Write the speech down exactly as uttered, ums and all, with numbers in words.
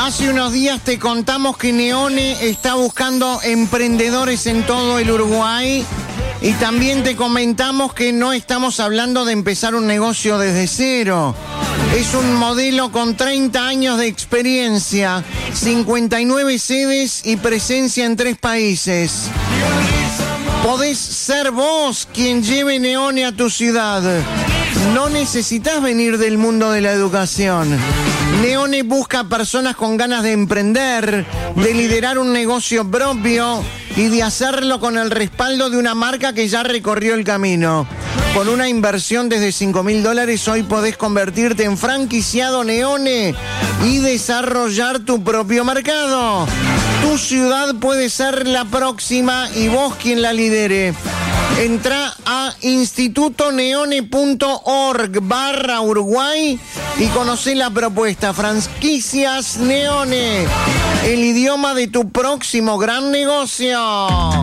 Hace unos días te contamos que Neone está buscando emprendedores en todo el Uruguay y también te comentamos que no estamos hablando de empezar un negocio desde cero. Es un modelo con treinta años de experiencia, cincuenta y nueve sedes y presencia en tres países. Podés ser vos quien lleve Neone a tu ciudad. No necesitas venir del mundo de la educación. Neone busca personas con ganas de emprender, de liderar un negocio propio y de hacerlo con el respaldo de una marca que ya recorrió el camino. Con una inversión desde cinco mil dólares hoy podés convertirte en franquiciado Neone y desarrollar tu propio mercado. Tu ciudad puede ser la próxima y vos quien la lidere. Entrá a institutoneone.org barra Uruguay y conocé la propuesta Franquicias Neone, el idioma de tu próximo gran negocio.